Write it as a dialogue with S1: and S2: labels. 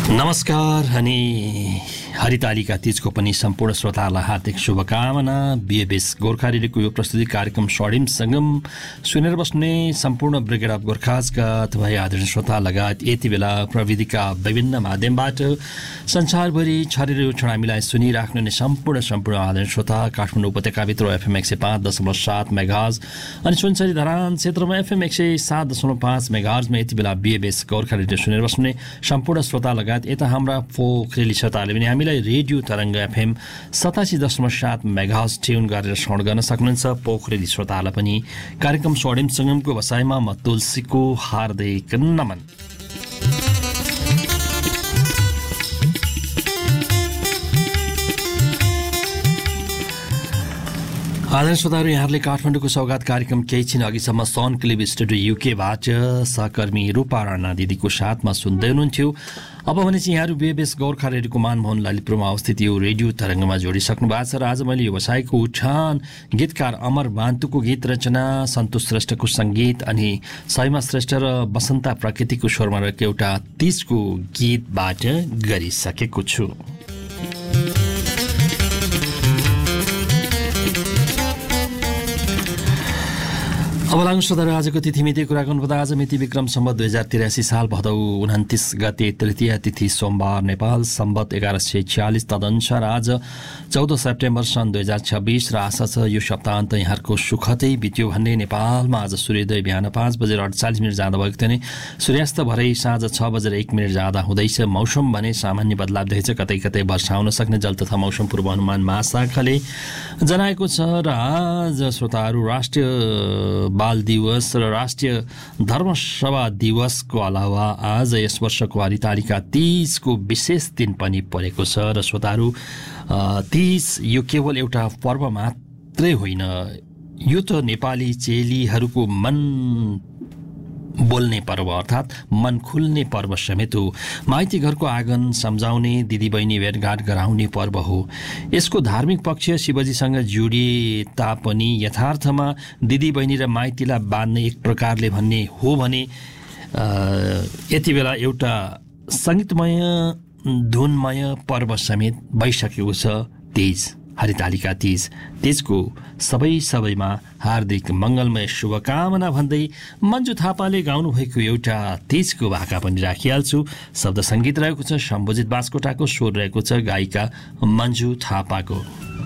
S1: नमस्कार अनि हरितालिका तीजको पनि सम्पूर्ण श्रोताहरूलाई हार्दिक शुभकामना। बिएबएस गोर्खा रेडियोको यो प्रस्तुति कार्यक्रम स्वर्णिम सङ्गम सुनेर बस्ने सम्पूर्ण ब्रिगेड अफ गोर्खाजका तपाईँ आदरणीय श्रोता लगायत यति बेला प्रविधिका विभिन्न माध्यमबाट संसारभरि छरेर उछाड हामीलाई सुनिराख्नु सम्पूर्ण आदरणीय श्रोता काठमाडौँ उपत्यकाभित्र एफएम 105.7 मेगाहर्ज अनि सुनसरी धरान क्षेत्रमा एफएम 107.5 मेगाहर्जमा यति बेला बिएबएस गोर्खा रेडियो सुनेर बस्ने सम्पूर्ण श्रोता लगायत यता हाम्रा पोखरेली श्रोताले पनि हामीलाई रेडियो तरङ्ग एफएम 87.7 मेगाहर्ज ट्युन गरेर श्रवण गर्न सक्नुहुन्छ। पोखरेली श्रोताहरूलाई पनि कार्यक्रम स्वर्णिम सङ्गमको बसाइमा म तुलसीको हार्दिक नमन। आदरणीय श्रोताहरू, यहाँहरूले काठमाडौँको सौगात कार्यक्रम केही छिन अघिसम्म सन क्लिब स्टुडियो युकेबाट सहकर्मी रूपा राणा दिदीको साथमा सुन्दै हुनुहुन्थ्यो। अब भने चाहिँ यहाँहरू बिएबएस गोर्खा रेडियोको मानभवन ललितपुरमा अवस्थित यो रेडियो तरङ्गमा जोडिसक्नु भएको छ र आज मैले यो व्यवसायको उठान गीतकार अमर बान्तुको गीत रचना, सन्तोष श्रेष्ठको सङ्गीत अनि सैमा श्रेष्ठ र बसन्ता प्रकृतिको स्वरमा रहेको एउटा तीजको गीतबाट गरिसकेको छु। अब लागौँ श्रोताहरू आजको तिथिमिति कुरा गर्नुपर्दा आज मिति विक्रम सम्वत 2083 साल भदौ 29 गते तृतीय तिथि सोमबार, नेपाल सम्वत 1146 तदनुसार आज 14 सेप्टेम्बर सन् 2026 र आशा छ यो सप्ताहन्त यहाँहरूको सुखदै बित्यो भन्ने। नेपालमा आज सूर्योदय बिहान 5:48 जाँदा भएको थियो भने सूर्यास्त भरै साँझ 6:01 जाँदा हुँदैछ। मौसम भने सामान्य बदलाव देखेछ, कतै कतै वर्षा हुन सक्ने जल तथा मौसम पूर्वानुमान महाशाखाले जनाएको छ। र आज श्रोताहरू राष्ट्रिय बाल दिवस र राष्ट्रिय धर्मसभा दिवसको अलावा आज यस वर्षको हरितालिका तीजको विशेष दिन पनि परेको छ। र श्रोताहरू, तीज यो केवल एउटा पर्व मात्रै होइन, यो त नेपाली चेलीहरूको मन बोल्ने पर्व अर्थात् मन खुल्ने पर्व समेत हो। माइती घरको आँगन सम्झाउने, दिदीबहिनी भेटघाट गराउने पर्व हो। यसको धार्मिक पक्ष शिवजीसँग जोडिए तापनि यथार्थमा दिदीबहिनी र माइतीलाई बाँध्ने एक प्रकारले भन्ने हो भने यति बेला एउटा सङ्गीतमय धुनमय पर्व समेत भइसकेको छ तीज, हरितालिका तीज। तीजको सबैमा हार्दिक मङ्गलमय शुभकामना भन्दै मन्जु थापाले गाउनुभएको एउटा तीजको भाका पनि राखिहाल्छु। शब्द सङ्गीत रहेको छ शम्भुजित बास्कोटाको, स्वर रहेको छ गायिका मन्जु थापाको।